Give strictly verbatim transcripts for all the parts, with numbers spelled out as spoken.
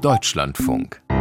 Deutschlandfunk.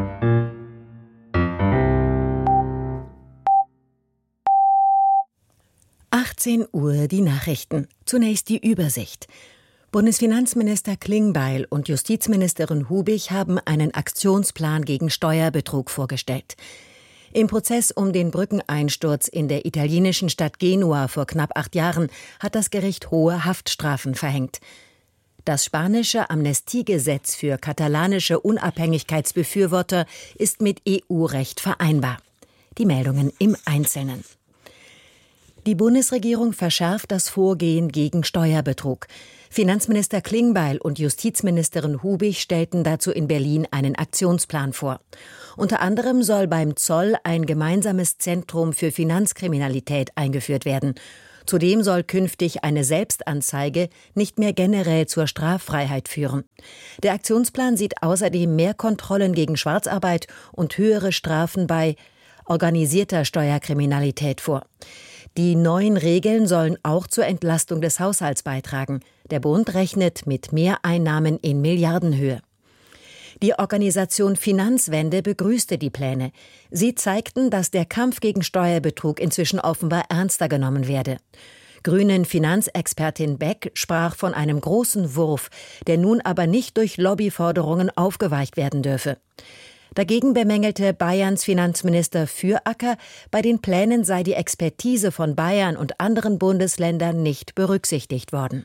achtzehn Uhr die Nachrichten. Zunächst die Übersicht. Bundesfinanzminister Klingbeil und Justizministerin Hubig haben einen Aktionsplan gegen Steuerbetrug vorgestellt. Im Prozess um den Brückeneinsturz in der italienischen Stadt Genua vor knapp acht Jahren hat das Gericht hohe Haftstrafen verhängt. Das spanische Amnestiegesetz für katalanische Unabhängigkeitsbefürworter ist mit E U-Recht vereinbar. Die Meldungen im Einzelnen. Die Bundesregierung verschärft das Vorgehen gegen Steuerbetrug. Finanzminister Klingbeil und Justizministerin Hubig stellten dazu in Berlin einen Aktionsplan vor. Unter anderem soll beim Zoll ein gemeinsames Zentrum für Finanzkriminalität eingeführt werden. Zudem soll künftig eine Selbstanzeige nicht mehr generell zur Straffreiheit führen. Der Aktionsplan sieht außerdem mehr Kontrollen gegen Schwarzarbeit und höhere Strafen bei organisierter Steuerkriminalität vor. Die neuen Regeln sollen auch zur Entlastung des Haushalts beitragen. Der Bund rechnet mit Mehreinnahmen in Milliardenhöhe. Die Organisation Finanzwende begrüßte die Pläne. Sie zeigten, dass der Kampf gegen Steuerbetrug inzwischen offenbar ernster genommen werde. Grünen Finanzexpertin Beck sprach von einem großen Wurf, der nun aber nicht durch Lobbyforderungen aufgeweicht werden dürfe. Dagegen bemängelte Bayerns Finanzminister Füracker, bei den Plänen sei die Expertise von Bayern und anderen Bundesländern nicht berücksichtigt worden.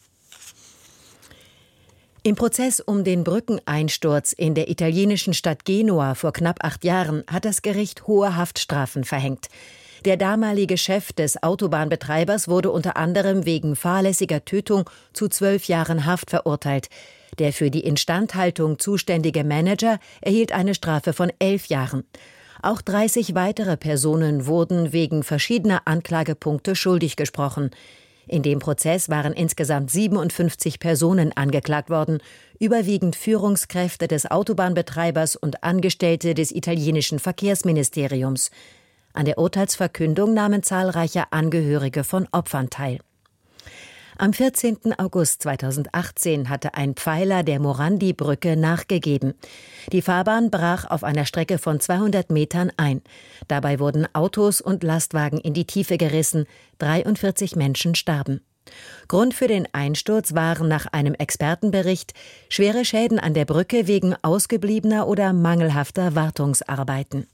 Im Prozess um den Brückeneinsturz in der italienischen Stadt Genua vor knapp acht Jahren hat das Gericht hohe Haftstrafen verhängt. Der damalige Chef des Autobahnbetreibers wurde unter anderem wegen fahrlässiger Tötung zu zwölf Jahren Haft verurteilt. Der für die Instandhaltung zuständige Manager erhielt eine Strafe von elf Jahren. Auch dreißig weitere Personen wurden wegen verschiedener Anklagepunkte schuldig gesprochen. In dem Prozess waren insgesamt siebenundfünfzig Personen angeklagt worden, überwiegend Führungskräfte des Autobahnbetreibers und Angestellte des italienischen Verkehrsministeriums. An der Urteilsverkündung nahmen zahlreiche Angehörige von Opfern teil. Am vierzehnten August zweitausendachtzehn hatte ein Pfeiler der Morandi-Brücke nachgegeben. Die Fahrbahn brach auf einer Strecke von zweihundert Metern ein. Dabei wurden Autos und Lastwagen in die Tiefe gerissen. dreiundvierzig Menschen starben. Grund für den Einsturz waren nach einem Expertenbericht schwere Schäden an der Brücke wegen ausgebliebener oder mangelhafter Wartungsarbeiten.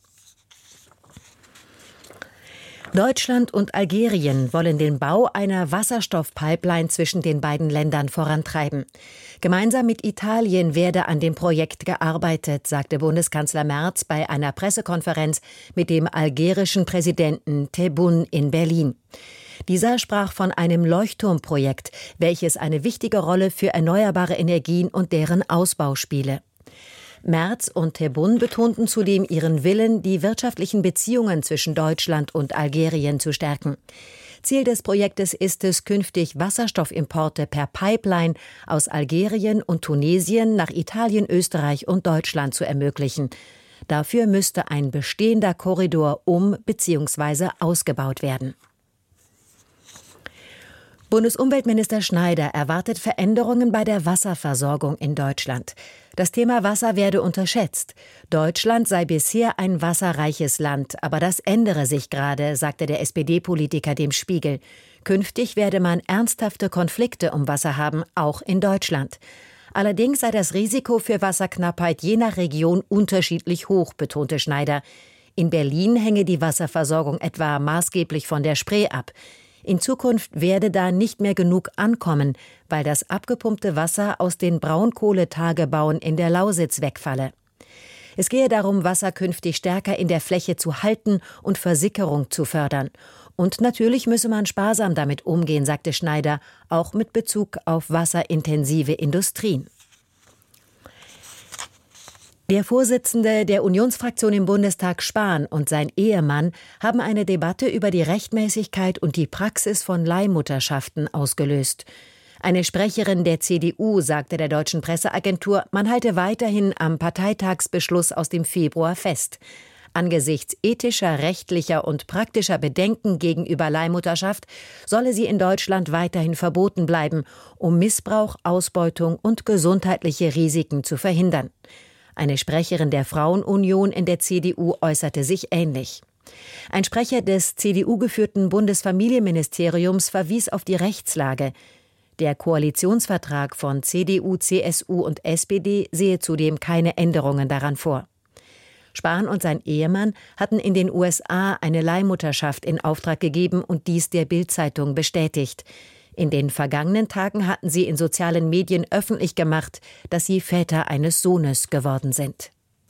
Deutschland und Algerien wollen den Bau einer Wasserstoffpipeline zwischen den beiden Ländern vorantreiben. Gemeinsam mit Italien werde an dem Projekt gearbeitet, sagte Bundeskanzler Merz bei einer Pressekonferenz mit dem algerischen Präsidenten Tebboune in Berlin. Dieser sprach von einem Leuchtturmprojekt, welches eine wichtige Rolle für erneuerbare Energien und deren Ausbau spiele. Merz und Tebboune betonten zudem ihren Willen, die wirtschaftlichen Beziehungen zwischen Deutschland und Algerien zu stärken. Ziel des Projektes ist es, künftig Wasserstoffimporte per Pipeline aus Algerien und Tunesien nach Italien, Österreich und Deutschland zu ermöglichen. Dafür müsste ein bestehender Korridor um- bzw. ausgebaut werden. Bundesumweltminister Schneider erwartet Veränderungen bei der Wasserversorgung in Deutschland. Das Thema Wasser werde unterschätzt. Deutschland sei bisher ein wasserreiches Land, aber das ändere sich gerade, sagte der S P D-Politiker dem Spiegel. Künftig werde man ernsthafte Konflikte um Wasser haben, auch in Deutschland. Allerdings sei das Risiko für Wasserknappheit je nach Region unterschiedlich hoch, betonte Schneider. In Berlin hänge die Wasserversorgung etwa maßgeblich von der Spree ab. In Zukunft werde da nicht mehr genug ankommen, weil das abgepumpte Wasser aus den Braunkohletagebauen in der Lausitz wegfalle. Es gehe darum, Wasser künftig stärker in der Fläche zu halten und Versickerung zu fördern. Und natürlich müsse man sparsam damit umgehen, sagte Schneider, auch mit Bezug auf wasserintensive Industrien. Der Vorsitzende der Unionsfraktion im Bundestag, Spahn, und sein Ehemann haben eine Debatte über die Rechtmäßigkeit und die Praxis von Leihmutterschaften ausgelöst. Eine Sprecherin der C D U sagte der deutschen Presseagentur, man halte weiterhin am Parteitagsbeschluss aus dem Februar fest. Angesichts ethischer, rechtlicher und praktischer Bedenken gegenüber Leihmutterschaft solle sie in Deutschland weiterhin verboten bleiben, um Missbrauch, Ausbeutung und gesundheitliche Risiken zu verhindern. Eine Sprecherin der Frauenunion in der C D U äußerte sich ähnlich. Ein Sprecher des C D U-geführten Bundesfamilienministeriums verwies auf die Rechtslage. Der Koalitionsvertrag von C D U, C S U und S P D sehe zudem keine Änderungen daran vor. Spahn und sein Ehemann hatten in den U S A eine Leihmutterschaft in Auftrag gegeben und dies der Bild-Zeitung bestätigt. In den vergangenen Tagen hatten sie in sozialen Medien öffentlich gemacht, dass sie Väter eines Sohnes geworden sind.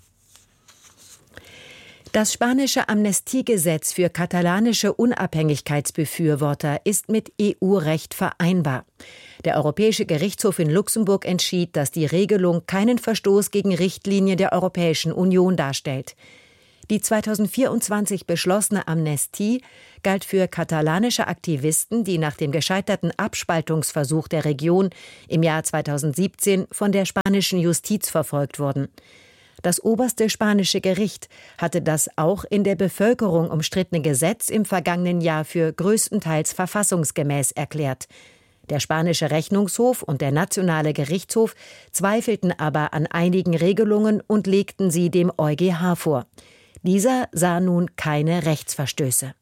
Das spanische Amnestiegesetz für katalanische Unabhängigkeitsbefürworter ist mit E U-Recht vereinbar. Der Europäische Gerichtshof in Luxemburg entschied, dass die Regelung keinen Verstoß gegen Richtlinien der Europäischen Union darstellt. Die zweitausendvierundzwanzig beschlossene Amnestie galt für katalanische Aktivisten, die nach dem gescheiterten Abspaltungsversuch der Region im Jahr zweitausendsiebzehn von der spanischen Justiz verfolgt wurden. Das oberste spanische Gericht hatte das auch in der Bevölkerung umstrittene Gesetz im vergangenen Jahr für größtenteils verfassungsgemäß erklärt. Der spanische Rechnungshof und der nationale Gerichtshof zweifelten aber an einigen Regelungen und legten sie dem EuGH vor. Dieser sah nun keine Rechtsverstöße.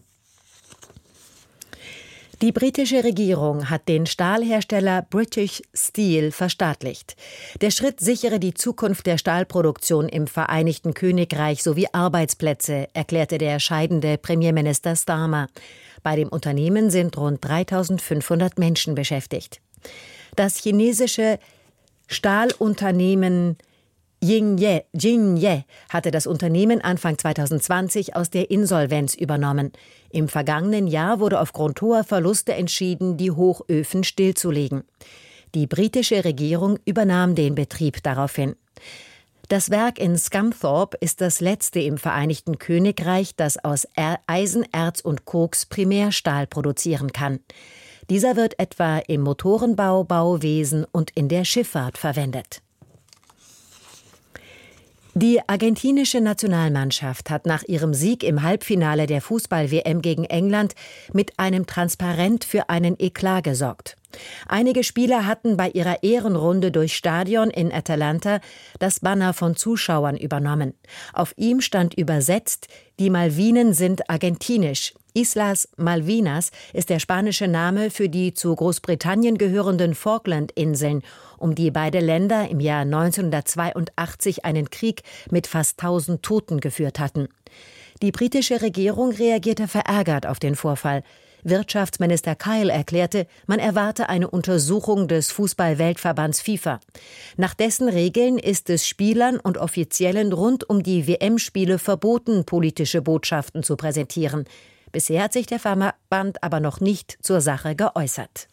Die britische Regierung hat den Stahlhersteller British Steel verstaatlicht. Der Schritt sichere die Zukunft der Stahlproduktion im Vereinigten Königreich sowie Arbeitsplätze, erklärte der scheidende Premierminister Starmer. Bei dem Unternehmen sind rund dreitausendfünfhundert Menschen beschäftigt. Das chinesische Stahlunternehmen Jinye, Jinye hatte das Unternehmen Anfang zweitausendzwanzig aus der Insolvenz übernommen. Im vergangenen Jahr wurde aufgrund hoher Verluste entschieden, die Hochöfen stillzulegen. Die britische Regierung übernahm den Betrieb daraufhin. Das Werk in Scunthorpe ist das letzte im Vereinigten Königreich, das aus Eisen, Erz und Koks Primärstahl produzieren kann. Dieser wird etwa im Motorenbau, Bauwesen und in der Schifffahrt verwendet. Die argentinische Nationalmannschaft hat nach ihrem Sieg im Halbfinale der Fußball-W M gegen England mit einem Transparent für einen Eklat gesorgt. Einige Spieler hatten bei ihrer Ehrenrunde durchs Stadion in Atalanta das Banner von Zuschauern übernommen. Auf ihm stand übersetzt: Die Malvinen sind argentinisch. Islas Malvinas ist der spanische Name für die zu Großbritannien gehörenden Falklandinseln, um die beide Länder im Jahr neunzehnhundertzweiundachtzig einen Krieg mit fast tausend Toten geführt hatten. Die britische Regierung reagierte verärgert auf den Vorfall. Wirtschaftsminister Kyle erklärte, man erwarte eine Untersuchung des Fußball-Weltverbands FIFA. Nach dessen Regeln ist es Spielern und Offiziellen rund um die W M-Spiele verboten, politische Botschaften zu präsentieren. Bisher hat sich der Verband aber noch nicht zur Sache geäußert.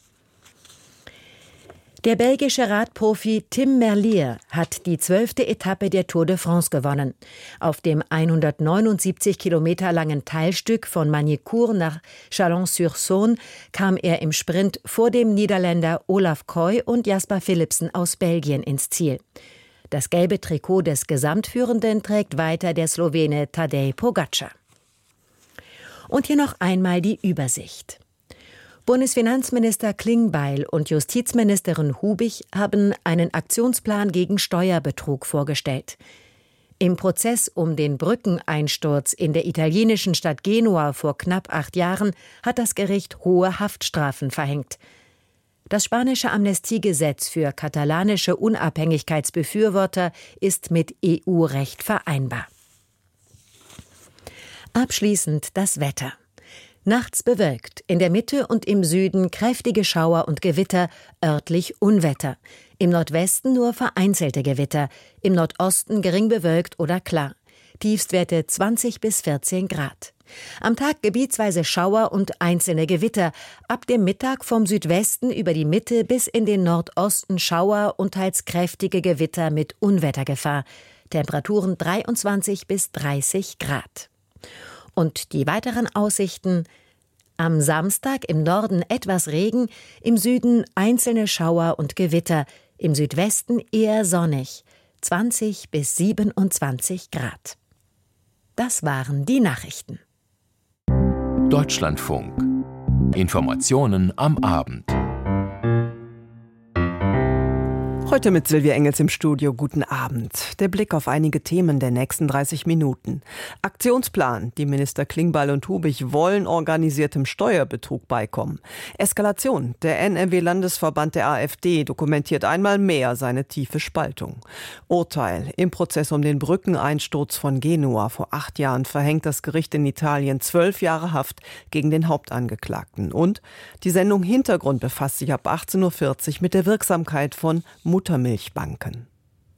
Der belgische Radprofi Tim Merlier hat die zwölfte Etappe der Tour de France gewonnen. Auf dem hundertneunundsiebzig Kilometer langen Teilstück von Magny-Cours nach Chalon-sur-Saône kam er im Sprint vor dem Niederländer Olaf Koy und Jasper Philipsen aus Belgien ins Ziel. Das gelbe Trikot des Gesamtführenden trägt weiter der Slowene Tadej Pogačar. Und hier noch einmal die Übersicht. Bundesfinanzminister Klingbeil und Justizministerin Hubich haben einen Aktionsplan gegen Steuerbetrug vorgestellt. Im Prozess um den Brückeneinsturz in der italienischen Stadt Genua vor knapp acht Jahren hat das Gericht hohe Haftstrafen verhängt. Das spanische Amnestiegesetz für katalanische Unabhängigkeitsbefürworter ist mit E U-Recht vereinbar. Abschließend das Wetter. Nachts bewölkt, in der Mitte und im Süden kräftige Schauer und Gewitter, örtlich Unwetter. Im Nordwesten nur vereinzelte Gewitter, im Nordosten gering bewölkt oder klar. Tiefstwerte zwanzig bis vierzehn Grad. Am Tag gebietsweise Schauer und einzelne Gewitter. Ab dem Mittag vom Südwesten über die Mitte bis in den Nordosten Schauer und teils kräftige Gewitter mit Unwettergefahr. Temperaturen dreiundzwanzig bis dreißig Grad. Und die weiteren Aussichten: am Samstag im Norden etwas Regen, im Süden einzelne Schauer und Gewitter, im Südwesten eher sonnig, zwanzig bis siebenundzwanzig Grad. Das waren die Nachrichten. Deutschlandfunk. Informationen am Abend. Heute mit Silvia Engels im Studio. Guten Abend. Der Blick auf einige Themen der nächsten dreißig Minuten. Aktionsplan. Die Minister Klingbeil und Hubig wollen organisiertem Steuerbetrug beikommen. Eskalation. Der N R W-Landesverband der AfD dokumentiert einmal mehr seine tiefe Spaltung. Urteil. Im Prozess um den Brückeneinsturz von Genua vor acht Jahren verhängt das Gericht in Italien zwölf Jahre Haft gegen den Hauptangeklagten. Und die Sendung Hintergrund befasst sich ab achtzehn Uhr vierzig mit der Wirksamkeit von Muttermilchbanken.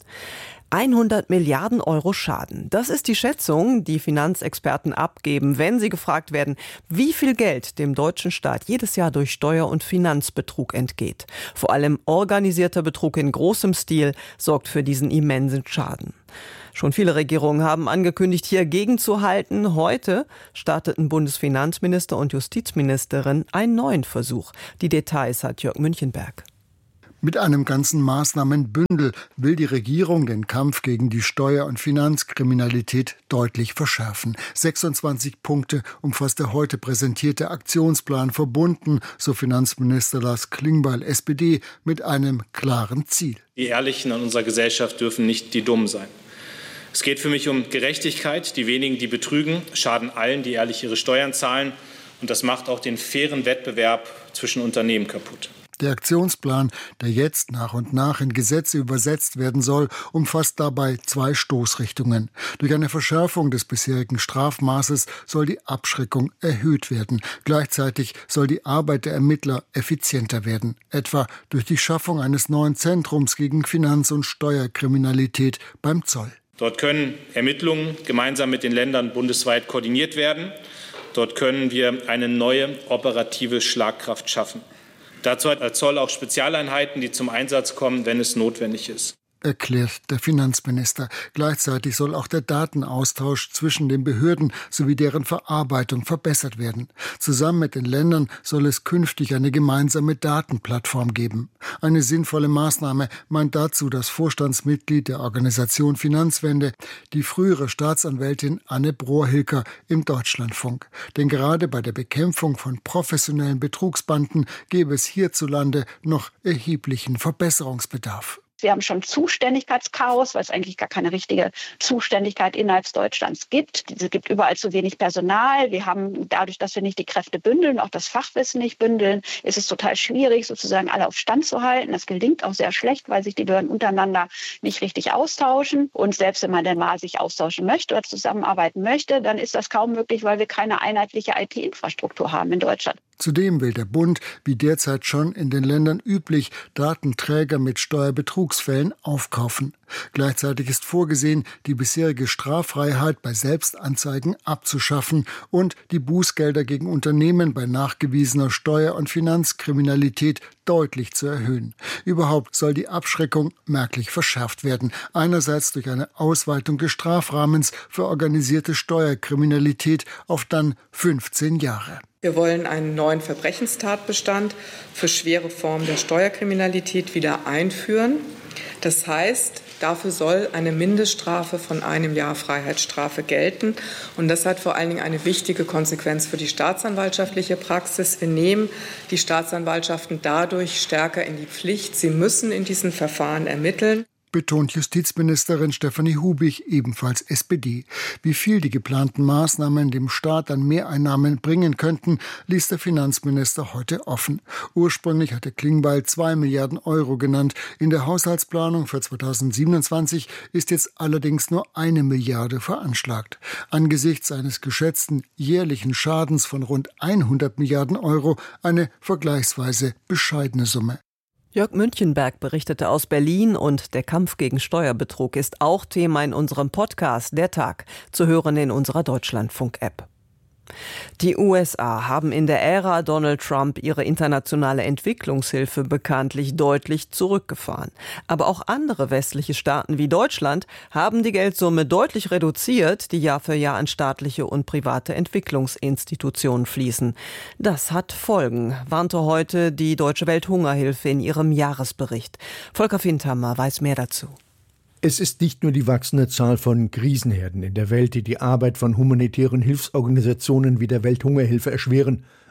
hundert Milliarden Euro Schaden. Das ist die Schätzung, die Finanzexperten abgeben, wenn sie gefragt werden, wie viel Geld dem deutschen Staat jedes Jahr durch Steuer- und Finanzbetrug entgeht. Vor allem organisierter Betrug in großem Stil sorgt für diesen immensen Schaden. Schon viele Regierungen haben angekündigt, hier gegenzuhalten. Heute starteten Bundesfinanzminister und Justizministerin einen neuen Versuch. Die Details hat Jörg Münchenberg. Mit einem ganzen Maßnahmenbündel will die Regierung den Kampf gegen die Steuer- und Finanzkriminalität deutlich verschärfen. sechsundzwanzig Punkte umfasst der heute präsentierte Aktionsplan, verbunden, so Finanzminister Lars Klingbeil, S P D, mit einem klaren Ziel. Die Ehrlichen in unserer Gesellschaft dürfen nicht die Dummen sein. Es geht für mich um Gerechtigkeit. Die wenigen, die betrügen, schaden allen, die ehrlich ihre Steuern zahlen. Und das macht auch den fairen Wettbewerb zwischen Unternehmen kaputt. Der Aktionsplan, der jetzt nach und nach in Gesetze übersetzt werden soll, umfasst dabei zwei Stoßrichtungen. Durch eine Verschärfung des bisherigen Strafmaßes soll die Abschreckung erhöht werden. Gleichzeitig soll die Arbeit der Ermittler effizienter werden, etwa durch die Schaffung eines neuen Zentrums gegen Finanz- und Steuerkriminalität beim Zoll. Dort können Ermittlungen gemeinsam mit den Ländern bundesweit koordiniert werden. Dort können wir eine neue operative Schlagkraft schaffen. Dazu hat der Zoll auch Spezialeinheiten, die zum Einsatz kommen, wenn es notwendig ist, erklärt der Finanzminister. Gleichzeitig soll auch der Datenaustausch zwischen den Behörden sowie deren Verarbeitung verbessert werden. Zusammen mit den Ländern soll es künftig eine gemeinsame Datenplattform geben. Eine sinnvolle Maßnahme meint dazu das Vorstandsmitglied der Organisation Finanzwende, die frühere Staatsanwältin Anne Brohr-Hilker im Deutschlandfunk. Denn gerade bei der Bekämpfung von professionellen Betrugsbanden gäbe es hierzulande noch erheblichen Verbesserungsbedarf. Wir haben schon Zuständigkeitschaos, weil es eigentlich gar keine richtige Zuständigkeit innerhalb Deutschlands gibt. Es gibt überall zu wenig Personal. Wir haben dadurch, dass wir nicht die Kräfte bündeln, auch das Fachwissen nicht bündeln, ist es total schwierig, sozusagen alle auf Stand zu halten. Das gelingt auch sehr schlecht, weil sich die Behörden untereinander nicht richtig austauschen. Und selbst wenn man denn mal sich austauschen möchte oder zusammenarbeiten möchte, dann ist das kaum möglich, weil wir keine einheitliche I T-Infrastruktur haben in Deutschland. Zudem will der Bund, wie derzeit schon in den Ländern üblich, Datenträger mit Steuerbetrugsfällen aufkaufen. Gleichzeitig ist vorgesehen, die bisherige Straffreiheit bei Selbstanzeigen abzuschaffen und die Bußgelder gegen Unternehmen bei nachgewiesener Steuer- und Finanzkriminalität deutlich zu erhöhen. Überhaupt soll die Abschreckung merklich verschärft werden. Einerseits durch eine Ausweitung des Strafrahmens für organisierte Steuerkriminalität auf dann fünfzehn Jahre. Wir wollen einen neuen Verbrechenstatbestand für schwere Formen der Steuerkriminalität wieder einführen. Das heißt, dafür soll eine Mindeststrafe von einem Jahr Freiheitsstrafe gelten. Und das hat vor allen Dingen eine wichtige Konsequenz für die staatsanwaltschaftliche Praxis. Wir nehmen die Staatsanwaltschaften dadurch stärker in die Pflicht. Sie müssen in diesen Verfahren ermitteln. Betont Justizministerin Stefanie Hubig, ebenfalls S P D. Wie viel die geplanten Maßnahmen dem Staat an Mehreinnahmen bringen könnten, ließ der Finanzminister heute offen. Ursprünglich hatte Klingbeil zwei Milliarden Euro genannt. In der Haushaltsplanung für zweitausendsiebenundzwanzig ist jetzt allerdings nur eine Milliarde veranschlagt. Angesichts eines geschätzten jährlichen Schadens von rund hundert Milliarden Euro eine vergleichsweise bescheidene Summe. Jörg Münchenberg berichtete aus Berlin und der Kampf gegen Steuerbetrug ist auch Thema in unserem Podcast Der Tag, zu hören in unserer Deutschlandfunk-App. Die U S A haben in der Ära Donald Trump ihre internationale Entwicklungshilfe bekanntlich deutlich zurückgefahren. Aber auch andere westliche Staaten wie Deutschland haben die Geldsumme deutlich reduziert, die Jahr für Jahr an staatliche und private Entwicklungsinstitutionen fließen. Das hat Folgen, warnte heute die Deutsche Welthungerhilfe in ihrem Jahresbericht. Volker Findhammer weiß mehr dazu. Es ist nicht nur die wachsende Zahl von Krisenherden in der Welt, die die Arbeit von humanitären Hilfsorganisationen wie der Welthungerhilfe erschweren.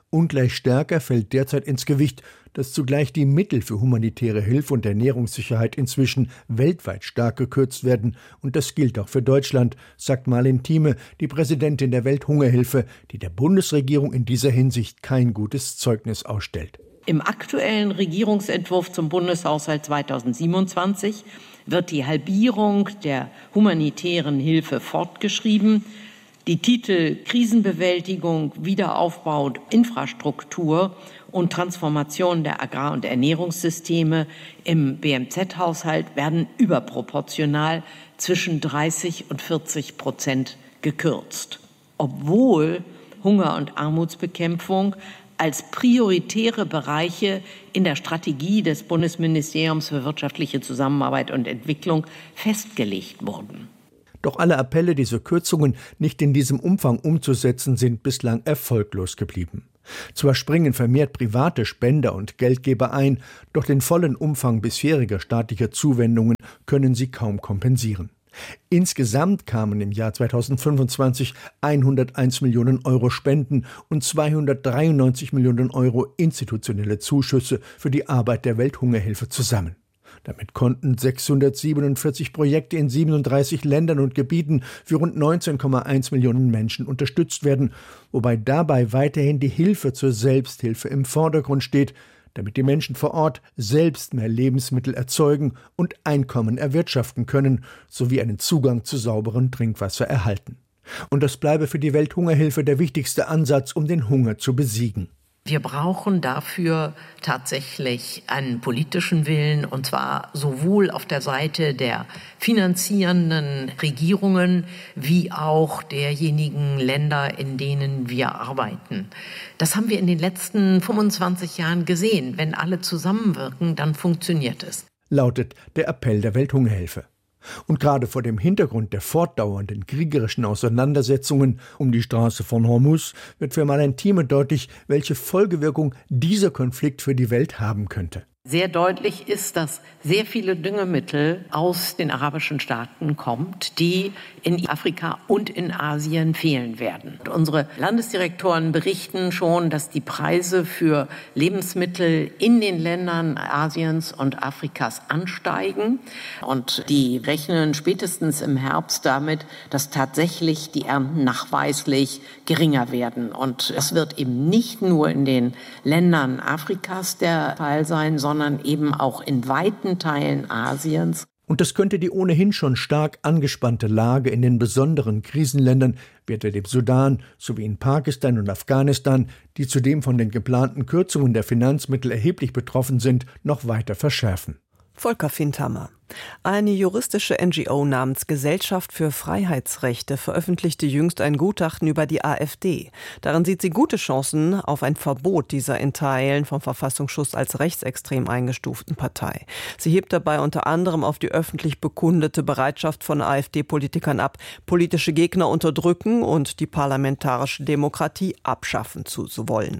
Ungleich stärker fällt derzeit ins Gewicht, dass zugleich die Mittel für humanitäre Hilfe und Ernährungssicherheit inzwischen weltweit stark gekürzt werden. Und das gilt auch für Deutschland, sagt Marlene Thieme, die Präsidentin der Welthungerhilfe, die der Bundesregierung in dieser Hinsicht kein gutes Zeugnis ausstellt. Im aktuellen Regierungsentwurf zum Bundeshaushalt zweitausendsiebenundzwanzig wird die Halbierung der humanitären Hilfe fortgeschrieben. Die Titel Krisenbewältigung, Wiederaufbau, Infrastruktur und Transformation der Agrar- und Ernährungssysteme im B M Z-Haushalt werden überproportional zwischen dreißig und vierzig Prozent gekürzt, obwohl Hunger- und Armutsbekämpfung als prioritäre Bereiche in der Strategie des Bundesministeriums für wirtschaftliche Zusammenarbeit und Entwicklung festgelegt wurden. Doch alle Appelle, diese Kürzungen nicht in diesem Umfang umzusetzen, sind bislang erfolglos geblieben. Zwar springen vermehrt private Spender und Geldgeber ein, doch den vollen Umfang bisheriger staatlicher Zuwendungen können sie kaum kompensieren. Insgesamt kamen im Jahr zweitausendfünfundzwanzig hunderteins Millionen Euro Spenden und zweihundertdreiundneunzig Millionen Euro institutionelle Zuschüsse für die Arbeit der Welthungerhilfe zusammen. Damit konnten sechshundertsiebenundvierzig Projekte in siebenunddreißig Ländern und Gebieten für rund neunzehn Komma eins Millionen Menschen unterstützt werden, wobei dabei weiterhin die Hilfe zur Selbsthilfe im Vordergrund steht, damit die Menschen vor Ort selbst mehr Lebensmittel erzeugen und Einkommen erwirtschaften können, sowie einen Zugang zu sauberem Trinkwasser erhalten. Und das bleibe für die Welthungerhilfe der wichtigste Ansatz, um den Hunger zu besiegen. Wir brauchen dafür tatsächlich einen politischen Willen, und zwar sowohl auf der Seite der finanzierenden Regierungen wie auch derjenigen Länder, in denen wir arbeiten. Das haben wir in den letzten fünfundzwanzig Jahren gesehen. Wenn alle zusammenwirken, dann funktioniert es. Lautet der Appell der Welthungerhilfe. Und gerade vor dem Hintergrund der fortdauernden kriegerischen Auseinandersetzungen um die Straße von Hormuz wird für Marlene Thieme deutlich, welche Folgewirkung dieser Konflikt für die Welt haben könnte. Sehr deutlich ist, dass sehr viele Düngemittel aus den arabischen Staaten kommt, die in Afrika und in Asien fehlen werden. Und unsere Landesdirektoren berichten schon, dass die Preise für Lebensmittel in den Ländern Asiens und Afrikas ansteigen. Und die rechnen spätestens im Herbst damit, dass tatsächlich die Ernten nachweislich geringer werden. Und es wird eben nicht nur in den Ländern Afrikas der Fall sein, sondern sondern eben auch in weiten Teilen Asiens. Und das könnte die ohnehin schon stark angespannte Lage in den besonderen Krisenländern wie etwa dem Sudan sowie in Pakistan und Afghanistan, die zudem von den geplanten Kürzungen der Finanzmittel erheblich betroffen sind, noch weiter verschärfen. Volker Findhammer. Eine juristische N G O namens Gesellschaft für Freiheitsrechte veröffentlichte jüngst ein Gutachten über die AfD. Darin sieht sie gute Chancen auf ein Verbot dieser in Teilen vom Verfassungsschutz als rechtsextrem eingestuften Partei. Sie hebt dabei unter anderem auf die öffentlich bekundete Bereitschaft von AfD-Politikern ab, politische Gegner unterdrücken und die parlamentarische Demokratie abschaffen zu wollen.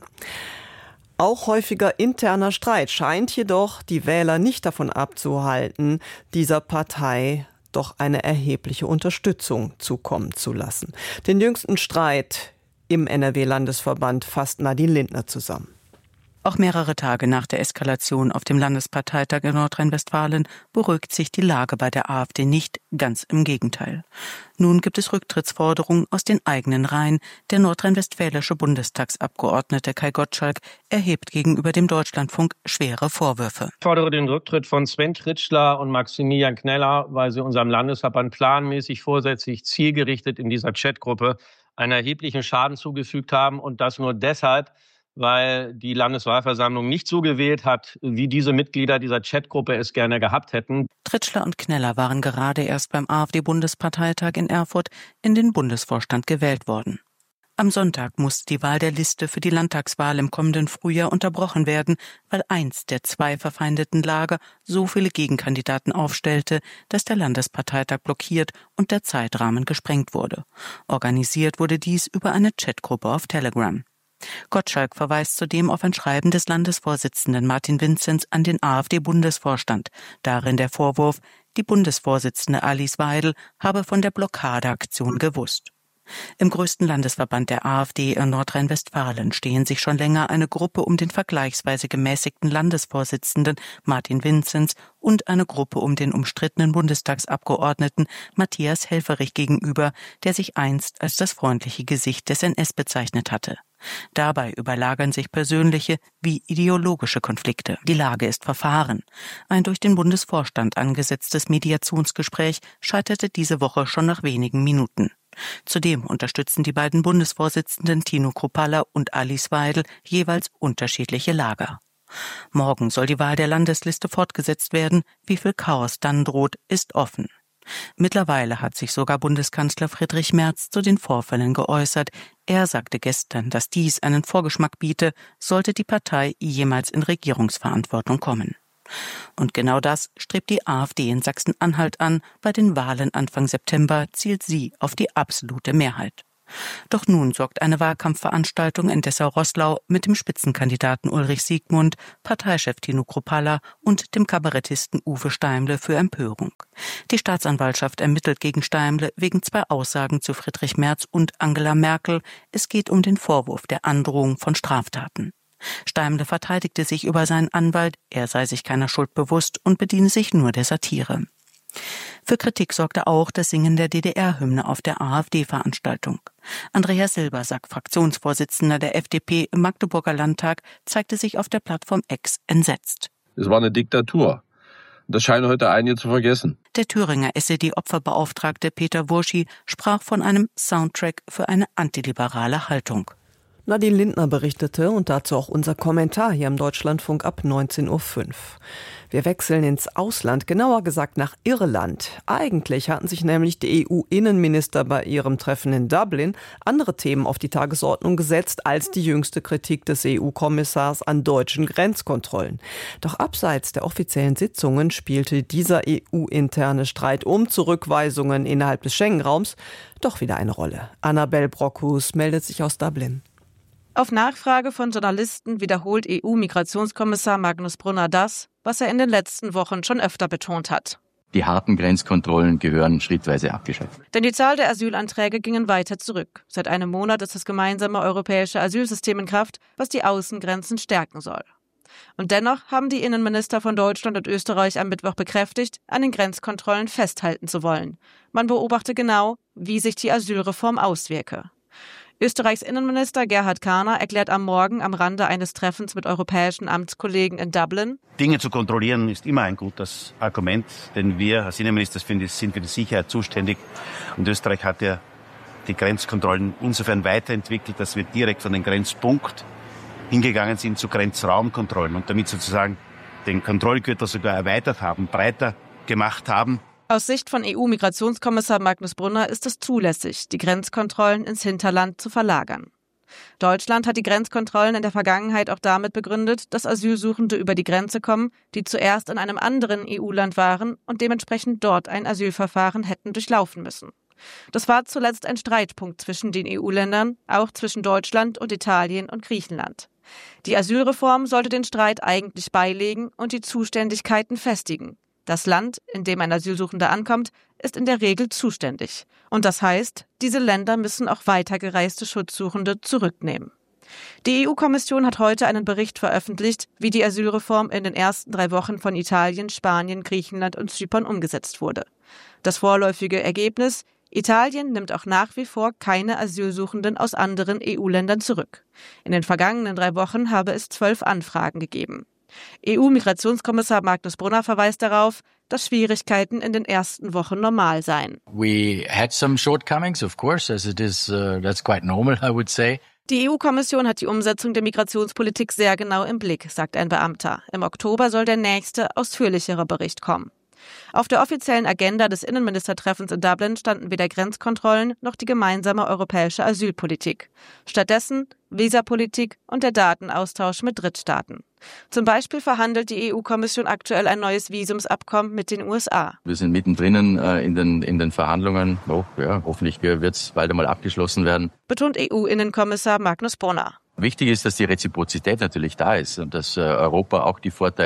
Auch häufiger interner Streit scheint jedoch die Wähler nicht davon abzuhalten, dieser Partei doch eine erhebliche Unterstützung zukommen zu lassen. Den jüngsten Streit im N R W-Landesverband fasst Nadine Lindner zusammen. Auch mehrere Tage nach der Eskalation auf dem Landesparteitag in Nordrhein-Westfalen beruhigt sich die Lage bei der AfD nicht, ganz im Gegenteil. Nun gibt es Rücktrittsforderungen aus den eigenen Reihen. Der nordrhein-westfälische Bundestagsabgeordnete Kai Gottschalk erhebt gegenüber dem Deutschlandfunk schwere Vorwürfe. Ich fordere den Rücktritt von Sven Tritschler und Maximilian Kneller, weil sie unserem Landesverband planmäßig, vorsätzlich, zielgerichtet in dieser Chatgruppe einen erheblichen Schaden zugefügt haben, und das nur deshalb, weil die Landeswahlversammlung nicht so gewählt hat, wie diese Mitglieder dieser Chatgruppe es gerne gehabt hätten. Tritschler und Kneller waren gerade erst beim AfD-Bundesparteitag in Erfurt in den Bundesvorstand gewählt worden. Am Sonntag musste die Wahl der Liste für die Landtagswahl im kommenden Frühjahr unterbrochen werden, weil eins der zwei verfeindeten Lager so viele Gegenkandidaten aufstellte, dass der Landesparteitag blockiert und der Zeitrahmen gesprengt wurde. Organisiert wurde dies über eine Chatgruppe auf Telegram. Gottschalk verweist zudem auf ein Schreiben des Landesvorsitzenden Martin Vinzenz an den AfD-Bundesvorstand. Darin der Vorwurf, die Bundesvorsitzende Alice Weidel habe von der Blockadeaktion gewusst. Im größten Landesverband der AfD in Nordrhein-Westfalen stehen sich schon länger eine Gruppe um den vergleichsweise gemäßigten Landesvorsitzenden Martin Vinzenz und eine Gruppe um den umstrittenen Bundestagsabgeordneten Matthias Helfferich gegenüber, der sich einst als das freundliche Gesicht des N S bezeichnet hatte. Dabei überlagern sich persönliche wie ideologische Konflikte. Die Lage ist verfahren. Ein durch den Bundesvorstand angesetztes Mediationsgespräch scheiterte diese Woche schon nach wenigen Minuten. Zudem unterstützen die beiden Bundesvorsitzenden Tino Kruppalla und Alice Weidel jeweils unterschiedliche Lager. Morgen soll die Wahl der Landesliste fortgesetzt werden. Wie viel Chaos dann droht, ist offen. Mittlerweile hat sich sogar Bundeskanzler Friedrich Merz zu den Vorfällen geäußert. Er sagte gestern, dass dies einen Vorgeschmack biete, sollte die Partei jemals in Regierungsverantwortung kommen. Und genau das strebt die AfD in Sachsen-Anhalt an. Bei den Wahlen Anfang September zielt sie auf die absolute Mehrheit. Doch nun sorgt eine Wahlkampfveranstaltung in Dessau-Roßlau mit dem Spitzenkandidaten Ulrich Siegmund, Parteichef Tino Kruppalla und dem Kabarettisten Uwe Steimle für Empörung. Die Staatsanwaltschaft ermittelt gegen Steimle wegen zwei Aussagen zu Friedrich Merz und Angela Merkel. Es geht um den Vorwurf der Androhung von Straftaten. Steimle verteidigte sich über seinen Anwalt, er sei sich keiner Schuld bewusst und bediene sich nur der Satire. Für Kritik sorgte auch das Singen der D D R-Hymne auf der AfD-Veranstaltung. Andreas Silbersack, Fraktionsvorsitzender der F D P im Magdeburger Landtag, zeigte sich auf der Plattform X entsetzt. Es war eine Diktatur. Das scheinen heute einige zu vergessen. Der Thüringer S E D-Opferbeauftragte Peter Wurschi sprach von einem Soundtrack für eine antiliberale Haltung. Nadine Lindner berichtete und dazu auch unser Kommentar hier im Deutschlandfunk ab neunzehn Uhr fünf. Wir wechseln ins Ausland, genauer gesagt nach Irland. Eigentlich hatten sich nämlich die E U-Innenminister bei ihrem Treffen in Dublin andere Themen auf die Tagesordnung gesetzt als die jüngste Kritik des E U-Kommissars an deutschen Grenzkontrollen. Doch abseits der offiziellen Sitzungen spielte dieser E U-interne Streit um Zurückweisungen innerhalb des Schengen-Raums doch wieder eine Rolle. Annabel Brockhus meldet sich aus Dublin. Auf Nachfrage von Journalisten wiederholt E U-Migrationskommissar Magnus Brunner das, was er in den letzten Wochen schon öfter betont hat. Die harten Grenzkontrollen gehören schrittweise abgeschafft. Denn die Zahl der Asylanträge gingen weiter zurück. Seit einem Monat ist das gemeinsame europäische Asylsystem in Kraft, was die Außengrenzen stärken soll. Und dennoch haben die Innenminister von Deutschland und Österreich am Mittwoch bekräftigt, an den Grenzkontrollen festhalten zu wollen. Man beobachte genau, wie sich die Asylreform auswirke. Österreichs Innenminister Gerhard Kahner erklärt am Morgen am Rande eines Treffens mit europäischen Amtskollegen in Dublin: Dinge zu kontrollieren ist immer ein gutes Argument, denn wir als Innenminister sind für die Sicherheit zuständig. Und Österreich hat ja die Grenzkontrollen insofern weiterentwickelt, dass wir direkt von dem Grenzpunkt hingegangen sind zu Grenzraumkontrollen und damit sozusagen den Kontrollgürtel sogar erweitert haben, breiter gemacht haben. Aus Sicht von E U-Migrationskommissar Magnus Brunner ist es zulässig, die Grenzkontrollen ins Hinterland zu verlagern. Deutschland hat die Grenzkontrollen in der Vergangenheit auch damit begründet, dass Asylsuchende über die Grenze kommen, die zuerst in einem anderen E U-Land waren und dementsprechend dort ein Asylverfahren hätten durchlaufen müssen. Das war zuletzt ein Streitpunkt zwischen den E U-Ländern, auch zwischen Deutschland und Italien und Griechenland. Die Asylreform sollte den Streit eigentlich beilegen und die Zuständigkeiten festigen. Das Land, in dem ein Asylsuchender ankommt, ist in der Regel zuständig. Und das heißt, diese Länder müssen auch weitergereiste Schutzsuchende zurücknehmen. Die E U-Kommission hat heute einen Bericht veröffentlicht, wie die Asylreform in den ersten drei Wochen von Italien, Spanien, Griechenland und Zypern umgesetzt wurde. Das vorläufige Ergebnis: Italien nimmt auch nach wie vor keine Asylsuchenden aus anderen E U-Ländern zurück. In den vergangenen drei Wochen habe es zwölf Anfragen gegeben. E U-Migrationskommissar Magnus Brunner verweist darauf, dass Schwierigkeiten in den ersten Wochen normal seien. We had some shortcomings, of course, as it is, uh, that's quite normal, I would say. Die E U-Kommission hat die Umsetzung der Migrationspolitik sehr genau im Blick, sagt ein Beamter. Im Oktober soll der nächste, ausführlichere Bericht kommen. Auf der offiziellen Agenda des Innenministertreffens in Dublin standen weder Grenzkontrollen noch die gemeinsame europäische Asylpolitik. Stattdessen Visapolitik und der Datenaustausch mit Drittstaaten. Zum Beispiel verhandelt die E U-Kommission aktuell ein neues Visumsabkommen mit den U S A. Wir sind mittendrin äh, in den in den Verhandlungen. Oh, ja, hoffentlich wird es bald einmal abgeschlossen werden. Betont E U-Innenkommissar Magnus Brunner. Wichtig ist, dass die Reziprozität natürlich da ist und dass äh, Europa auch die Vorteile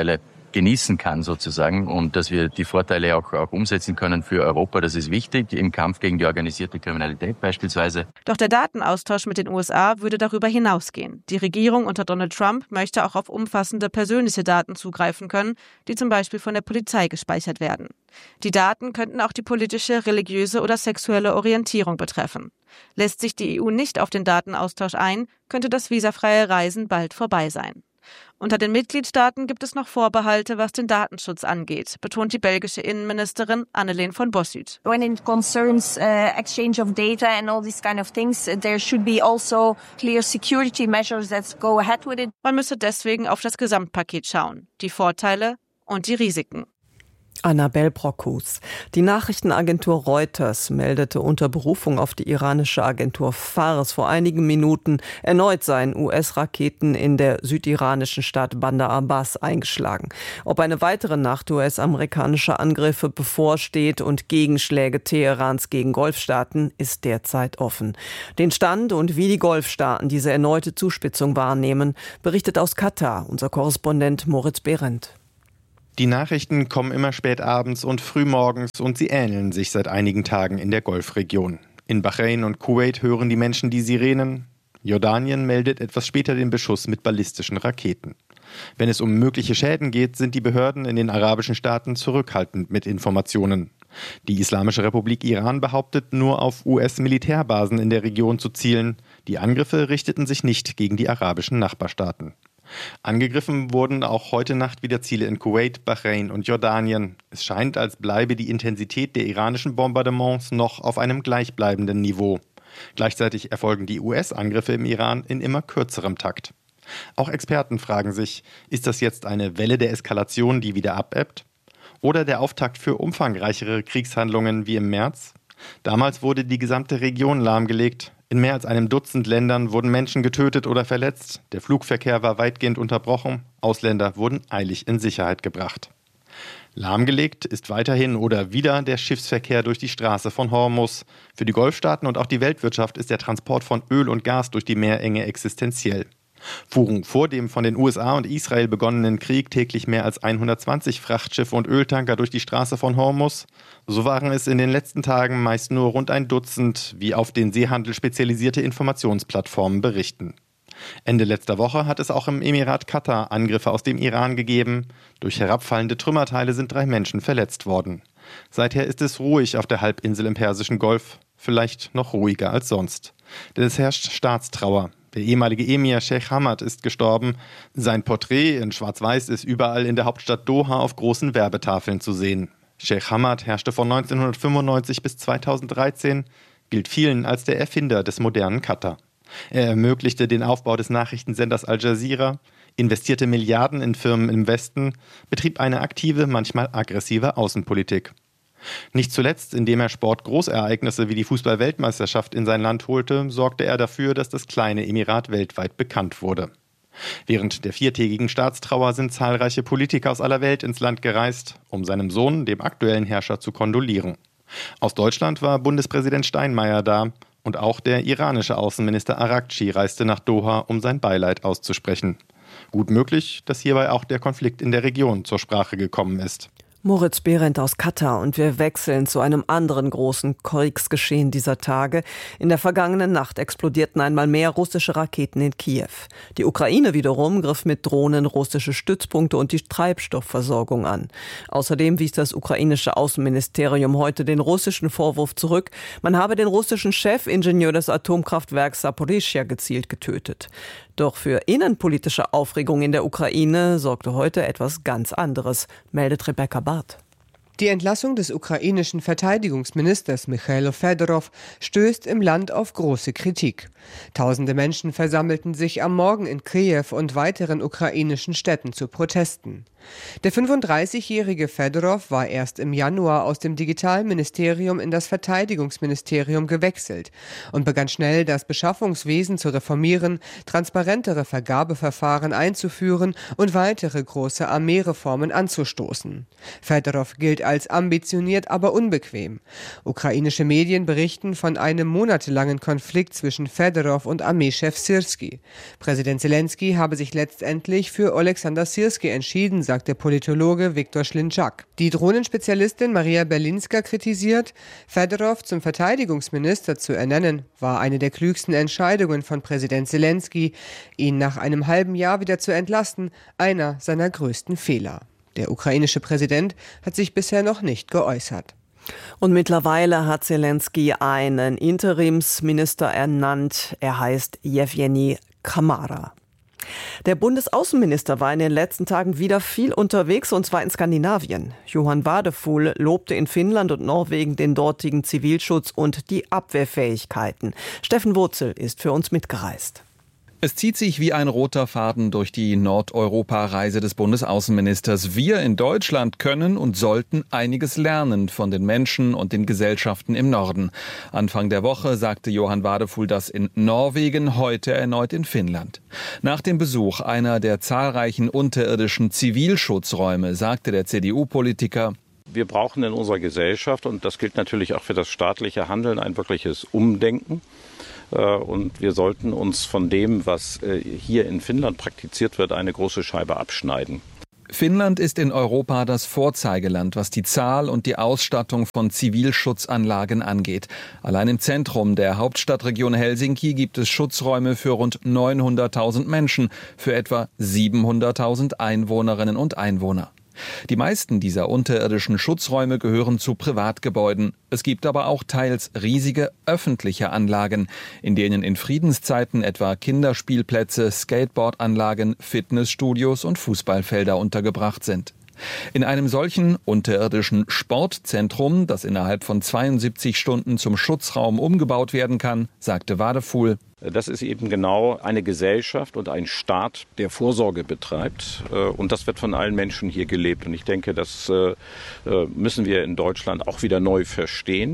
genießen kann sozusagen und dass wir die Vorteile auch, auch umsetzen können für Europa. Das ist wichtig im Kampf gegen die organisierte Kriminalität beispielsweise. Doch der Datenaustausch mit den U S A würde darüber hinausgehen. Die Regierung unter Donald Trump möchte auch auf umfassende persönliche Daten zugreifen können, die zum Beispiel von der Polizei gespeichert werden. Die Daten könnten auch die politische, religiöse oder sexuelle Orientierung betreffen. Lässt sich die E U nicht auf den Datenaustausch ein, könnte das visafreie Reisen bald vorbei sein. Unter den Mitgliedstaaten gibt es noch Vorbehalte, was den Datenschutz angeht, betont die belgische Innenministerin Anneleen von Bossut. When it concerns uh, exchange of data and all these kind of things, there should be also clear security measures that go ahead with it. Man müsse deswegen auf das Gesamtpaket schauen, die Vorteile und die Risiken. Annabel Brockhus. Die Nachrichtenagentur Reuters meldete unter Berufung auf die iranische Agentur Fars vor einigen Minuten, erneut seien U S-Raketen in der südiranischen Stadt Bandar Abbas eingeschlagen. Ob eine weitere Nacht U S-amerikanischer Angriffe bevorsteht und Gegenschläge Teherans gegen Golfstaaten, ist derzeit offen. Den Stand und wie die Golfstaaten diese erneute Zuspitzung wahrnehmen, berichtet aus Katar unser Korrespondent Moritz Behrendt. Die Nachrichten kommen immer spät abends und frühmorgens und sie ähneln sich seit einigen Tagen in der Golfregion. In Bahrain und Kuwait hören die Menschen die Sirenen. Jordanien meldet etwas später den Beschuss mit ballistischen Raketen. Wenn es um mögliche Schäden geht, sind die Behörden in den arabischen Staaten zurückhaltend mit Informationen. Die Islamische Republik Iran behauptet, nur auf U S-Militärbasen in der Region zu zielen. Die Angriffe richteten sich nicht gegen die arabischen Nachbarstaaten. Angegriffen wurden auch heute Nacht wieder Ziele in Kuwait, Bahrain und Jordanien. Es scheint, als bleibe die Intensität der iranischen Bombardements noch auf einem gleichbleibenden Niveau. Gleichzeitig erfolgen die U S-Angriffe im Iran in immer kürzerem Takt. Auch Experten fragen sich, ist das jetzt eine Welle der Eskalation, die wieder abebbt? Oder der Auftakt für umfangreichere Kriegshandlungen wie im März? Damals wurde die gesamte Region lahmgelegt. In mehr als einem Dutzend Ländern wurden Menschen getötet oder verletzt. Der Flugverkehr war weitgehend unterbrochen. Ausländer wurden eilig in Sicherheit gebracht. Lahmgelegt ist weiterhin oder wieder der Schiffsverkehr durch die Straße von Hormuz. Für die Golfstaaten und auch die Weltwirtschaft ist der Transport von Öl und Gas durch die Meerenge existenziell. Fuhren vor dem von den U S A und Israel begonnenen Krieg täglich mehr als hundertzwanzig Frachtschiffe und Öltanker durch die Straße von Hormuz. So waren es in den letzten Tagen meist nur rund ein Dutzend, wie auf den Seehandel spezialisierte Informationsplattformen berichten. Ende letzter Woche hat es auch im Emirat Katar Angriffe aus dem Iran gegeben. Durch herabfallende Trümmerteile sind drei Menschen verletzt worden. Seither ist es ruhig auf der Halbinsel im Persischen Golf, vielleicht noch ruhiger als sonst. Denn es herrscht Staatstrauer. Der ehemalige Emir Sheikh Hamad ist gestorben. Sein Porträt in Schwarz-Weiß ist überall in der Hauptstadt Doha auf großen Werbetafeln zu sehen. Sheikh Hamad herrschte von neunzehnhundertfünfundneunzig bis zweitausenddreizehn, gilt vielen als der Erfinder des modernen Katar. Er ermöglichte den Aufbau des Nachrichtensenders Al Jazeera, investierte Milliarden in Firmen im Westen, betrieb eine aktive, manchmal aggressive Außenpolitik. Nicht zuletzt, indem er Sportgroßereignisse wie die Fußball-Weltmeisterschaft in sein Land holte, sorgte er dafür, dass das kleine Emirat weltweit bekannt wurde. Während der viertägigen Staatstrauer sind zahlreiche Politiker aus aller Welt ins Land gereist, um seinem Sohn, dem aktuellen Herrscher, zu kondolieren. Aus Deutschland war Bundespräsident Steinmeier da und auch der iranische Außenminister Araghchi reiste nach Doha, um sein Beileid auszusprechen. Gut möglich, dass hierbei auch der Konflikt in der Region zur Sprache gekommen ist. Moritz Behrendt aus Katar und wir wechseln zu einem anderen großen Kriegsgeschehen dieser Tage. In der vergangenen Nacht explodierten einmal mehr russische Raketen in Kiew. Die Ukraine wiederum griff mit Drohnen russische Stützpunkte und die Treibstoffversorgung an. Außerdem wies das ukrainische Außenministerium heute den russischen Vorwurf zurück, man habe den russischen Chefingenieur des Atomkraftwerks Saporischschja gezielt getötet. Doch für innenpolitische Aufregung in der Ukraine sorgte heute etwas ganz anderes, meldet Rebecca Barth. Die Entlassung des ukrainischen Verteidigungsministers Michailo Fedorov stößt im Land auf große Kritik. Tausende Menschen versammelten sich am Morgen in Kiew und weiteren ukrainischen Städten zu Protesten. Der fünfunddreißigjährige Fedorov war erst im Januar aus dem Digitalministerium in das Verteidigungsministerium gewechselt und begann schnell, das Beschaffungswesen zu reformieren, transparentere Vergabeverfahren einzuführen und weitere große Armeereformen anzustoßen. Fedorov gilt als ambitioniert, aber unbequem. Ukrainische Medien berichten von einem monatelangen Konflikt zwischen Fedorov und Armeechef Syrski. Präsident Zelensky habe sich letztendlich für Oleksandr Syrski entschieden, sagt der Politologe Viktor Schlinczak. Die Drohnenspezialistin Maria Berlinska kritisiert, Fedorov zum Verteidigungsminister zu ernennen, war eine der klügsten Entscheidungen von Präsident Zelensky. Ihn nach einem halben Jahr wieder zu entlassen, einer seiner größten Fehler. Der ukrainische Präsident hat sich bisher noch nicht geäußert. Und mittlerweile hat Zelensky einen Interimsminister ernannt. Er heißt Jewgeni Kamara. Der Bundesaußenminister war in den letzten Tagen wieder viel unterwegs, und zwar in Skandinavien. Johann Wadefuhl lobte in Finnland und Norwegen den dortigen Zivilschutz und die Abwehrfähigkeiten. Steffen Wurzel ist für uns mitgereist. Es zieht sich wie ein roter Faden durch die Nordeuropa-Reise des Bundesaußenministers. Wir in Deutschland können und sollten einiges lernen von den Menschen und den Gesellschaften im Norden. Anfang der Woche sagte Johann Wadefuhl das in Norwegen, heute erneut in Finnland. Nach dem Besuch einer der zahlreichen unterirdischen Zivilschutzräume sagte der C D U-Politiker: Wir brauchen in unserer Gesellschaft, und das gilt natürlich auch für das staatliche Handeln, ein wirkliches Umdenken. Und wir sollten uns von dem, was hier in Finnland praktiziert wird, eine große Scheibe abschneiden. Finnland ist in Europa das Vorzeigeland, was die Zahl und die Ausstattung von Zivilschutzanlagen angeht. Allein im Zentrum der Hauptstadtregion Helsinki gibt es Schutzräume für rund neunhunderttausend Menschen, für etwa siebenhunderttausend Einwohnerinnen und Einwohner. Die meisten dieser unterirdischen Schutzräume gehören zu Privatgebäuden. Es gibt aber auch teils riesige öffentliche Anlagen, in denen in Friedenszeiten etwa Kinderspielplätze, Skateboardanlagen, Fitnessstudios und Fußballfelder untergebracht sind. In einem solchen unterirdischen Sportzentrum, das innerhalb von zweiundsiebzig Stunden zum Schutzraum umgebaut werden kann, sagte Wadefuhl: Das ist eben genau eine Gesellschaft und ein Staat, der Vorsorge betreibt. Und das wird von allen Menschen hier gelebt. Und ich denke, das müssen wir in Deutschland auch wieder neu verstehen.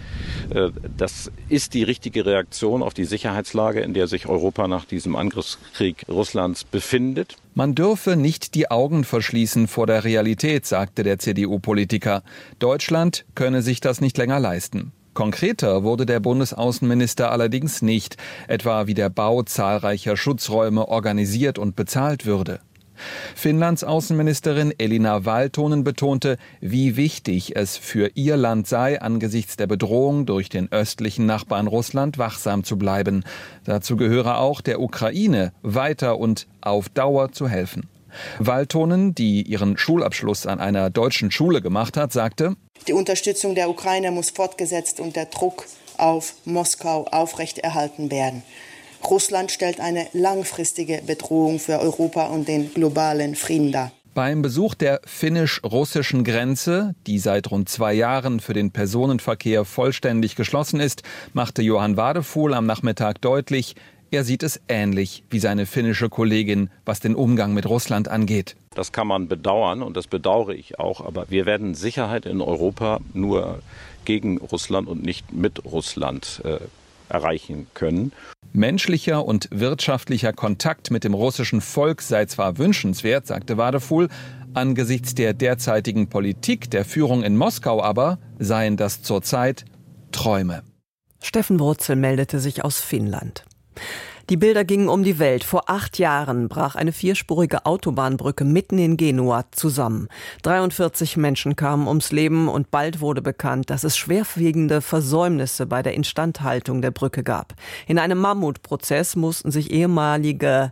Das ist die richtige Reaktion auf die Sicherheitslage, in der sich Europa nach diesem Angriffskrieg Russlands befindet. Man dürfe nicht die Augen verschließen vor der Realität, sagte der C D U-Politiker. Deutschland könne sich das nicht länger leisten. Konkreter wurde der Bundesaußenminister allerdings nicht, etwa wie der Bau zahlreicher Schutzräume organisiert und bezahlt würde. Finnlands Außenministerin Elina Valtonen betonte, wie wichtig es für ihr Land sei, angesichts der Bedrohung durch den östlichen Nachbarn Russland wachsam zu bleiben. Dazu gehöre auch der Ukraine weiter und auf Dauer zu helfen. Valtonen, die ihren Schulabschluss an einer deutschen Schule gemacht hat, sagte: Die Unterstützung der Ukraine muss fortgesetzt und der Druck auf Moskau aufrechterhalten werden. Russland stellt eine langfristige Bedrohung für Europa und den globalen Frieden dar. Beim Besuch der finnisch-russischen Grenze, die seit rund zwei Jahren für den Personenverkehr vollständig geschlossen ist, machte Johann Wadefuhl am Nachmittag deutlich, er sieht es ähnlich wie seine finnische Kollegin, was den Umgang mit Russland angeht. Das kann man bedauern und das bedauere ich auch, aber wir werden Sicherheit in Europa nur gegen Russland und nicht mit Russland äh, erreichen können. Menschlicher und wirtschaftlicher Kontakt mit dem russischen Volk sei zwar wünschenswert, sagte Wadefuhl, angesichts der derzeitigen Politik der Führung in Moskau aber seien das zurzeit Träume. Steffen Wurzel meldete sich aus Finnland. Die Bilder gingen um die Welt. Vor acht Jahren brach eine vierspurige Autobahnbrücke mitten in Genua zusammen. dreiundvierzig Menschen kamen ums Leben und bald wurde bekannt, dass es schwerwiegende Versäumnisse bei der Instandhaltung der Brücke gab. In einem Mammutprozess mussten sich ehemalige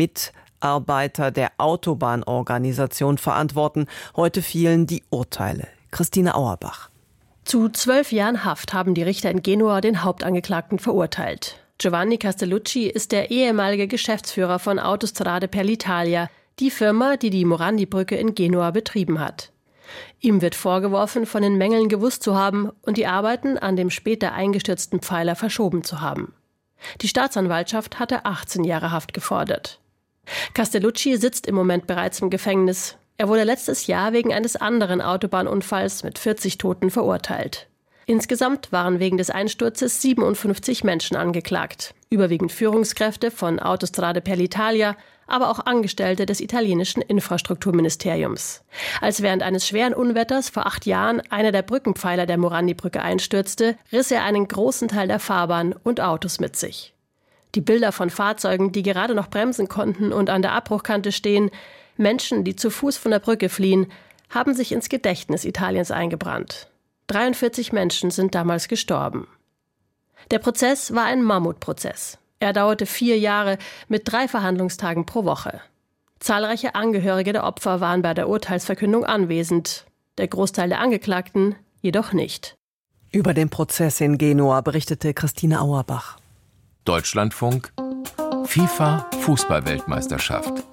Mitarbeiter der Autobahnorganisation verantworten. Heute fielen die Urteile. Christine Auerbach. Zu zwölf Jahren Haft haben die Richter in Genua den Hauptangeklagten verurteilt. Giovanni Castellucci ist der ehemalige Geschäftsführer von Autostrade per l'Italia, die Firma, die die Morandi-Brücke in Genua betrieben hat. Ihm wird vorgeworfen, von den Mängeln gewusst zu haben und die Arbeiten an dem später eingestürzten Pfeiler verschoben zu haben. Die Staatsanwaltschaft hatte achtzehn Jahre Haft gefordert. Castellucci sitzt im Moment bereits im Gefängnis. Er wurde letztes Jahr wegen eines anderen Autobahnunfalls mit vierzig Toten verurteilt. Insgesamt waren wegen des Einsturzes siebenundfünfzig Menschen angeklagt, überwiegend Führungskräfte von Autostrade per l'Italia, aber auch Angestellte des italienischen Infrastrukturministeriums. Als während eines schweren Unwetters vor acht Jahren einer der Brückenpfeiler der Morandi-Brücke einstürzte, riss er einen großen Teil der Fahrbahn und Autos mit sich. Die Bilder von Fahrzeugen, die gerade noch bremsen konnten und an der Abbruchkante stehen, Menschen, die zu Fuß von der Brücke fliehen, haben sich ins Gedächtnis Italiens eingebrannt. dreiundvierzig Menschen sind damals gestorben. Der Prozess war ein Mammutprozess. Er dauerte vier Jahre mit drei Verhandlungstagen pro Woche. Zahlreiche Angehörige der Opfer waren bei der Urteilsverkündung anwesend, der Großteil der Angeklagten jedoch nicht. Über den Prozess in Genua berichtete Christine Auerbach. Deutschlandfunk FIFA Fußball-Weltmeisterschaft.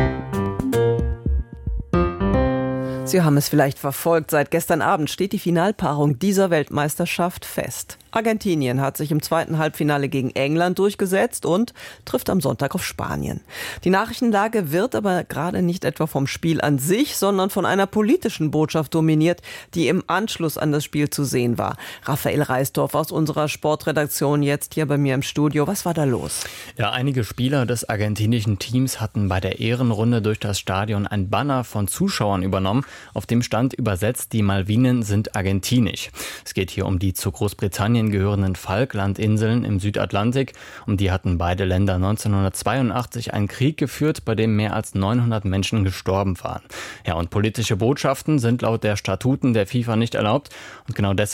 Sie haben es vielleicht verfolgt. Seit gestern Abend steht die Finalpaarung dieser Weltmeisterschaft fest. Argentinien hat sich im zweiten Halbfinale gegen England durchgesetzt und trifft am Sonntag auf Spanien. Die Nachrichtenlage wird aber gerade nicht etwa vom Spiel an sich, sondern von einer politischen Botschaft dominiert, die im Anschluss an das Spiel zu sehen war. Raphael Reisdorf aus unserer Sportredaktion jetzt hier bei mir im Studio. Was war da los? Ja, einige Spieler des argentinischen Teams hatten bei der Ehrenrunde durch das Stadion ein Banner von Zuschauern übernommen. Auf dem stand übersetzt: Die Malvinen sind argentinisch. Es geht hier um die zu Großbritannien gehörenden Falklandinseln im Südatlantik. Um die hatten beide Länder neunzehnhundertzweiundachtzig einen Krieg geführt, bei dem mehr als neunhundert Menschen gestorben waren. Ja, und politische Botschaften sind laut der Statuten der FIFA nicht erlaubt. Und genau deshalb